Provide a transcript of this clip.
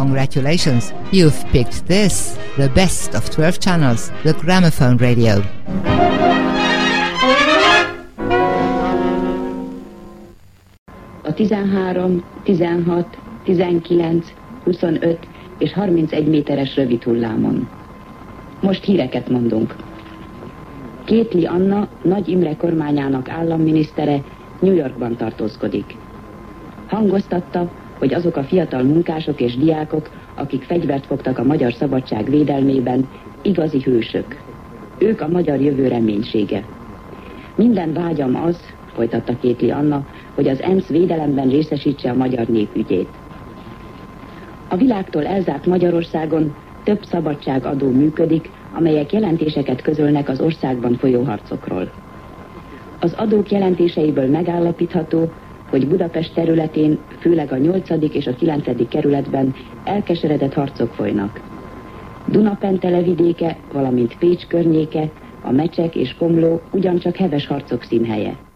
Congratulations, you've picked this, the best of 12 channels, the Gramophone Radio. A 13, 16, 19, 25 és 31 méteres rövid hullámon. Most híreket mondunk. Kétli Anna, Nagy Imre kormányának államminisztere New Yorkban tartózkodik. Hangoztatta, hogy azok a fiatal munkások és diákok, akik fegyvert fogtak a magyar szabadság védelmében, igazi hősök. Ők a magyar jövő reménysége. Minden vágyam az, folytatta Kétli Anna, hogy az ENSZ védelemben részesítse a magyar nép ügyét. A világtól elzárt Magyarországon több szabadságadó működik, amelyek jelentéseket közölnek az országban folyó harcokról. Az adók jelentéseiből megállapítható, hogy Budapest területén, főleg a 8. és a 9. kerületben elkeseredett harcok folynak. Duna-Pentele vidéke, valamint Pécs környéke, a Mecsek és Komló ugyancsak heves harcok színhelye.